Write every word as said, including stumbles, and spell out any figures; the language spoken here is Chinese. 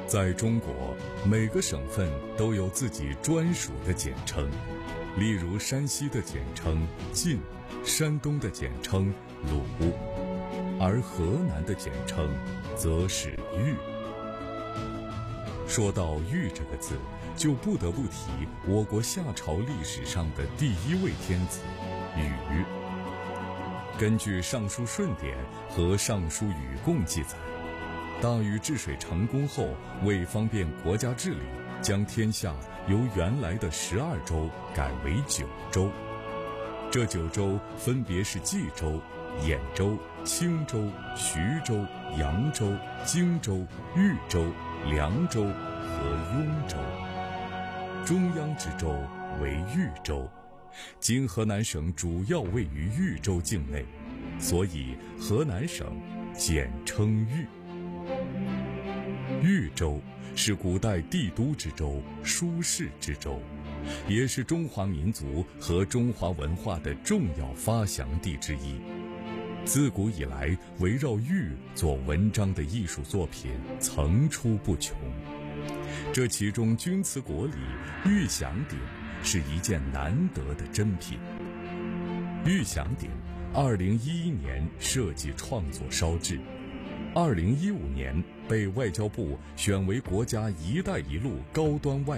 在中国，每个省份都有自己专属的简称，例如山西的简称晋，山东的简称鲁，而河南的简称则是豫。说到豫这个字，就不得不提我国夏朝历史上的第一位天子禹。根据《尚书舜典》和《尚书禹贡》记载，大禹治水成功后，为方便国家治理，将天下由原来的十二州改为九州。这九州分别是冀州、兖州、青州、徐州、扬州、荆州、豫州、凉州和雍州。中央之州为豫州，今河南省主要位于豫州境内，所以河南省简称豫。豫州是古代帝都之州、舒适之州，也是中华民族和中华文化的重要发祥地之一。自古以来，围绕豫做文章的艺术作品层出不穷。这其中钧瓷国礼玉祥鼎是一件难得的珍品。玉祥鼎二零一一年设计创作烧制，二零一五年被外交部选为国家“一带一路”高端外